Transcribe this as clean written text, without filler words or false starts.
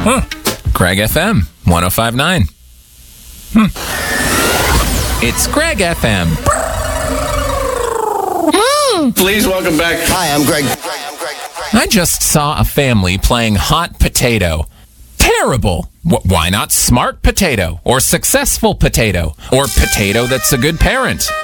Greg FM 105.9. It's Greg FM. Please welcome back. Hi, I'm Greg. I just saw a family playing hot potato. Terrible. Why not smart potato? Or successful potato? Or potato that's a good parent?